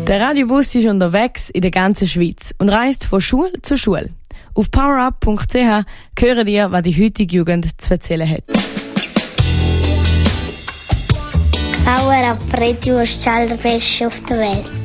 Der Radiobus ist unterwegs in der ganzen Schweiz und reist von Schule zu Schule. Auf powerup.ch hören ihr, was die heutige Jugend zu erzählen hat. Power Up Radio ist das Beste auf der Welt.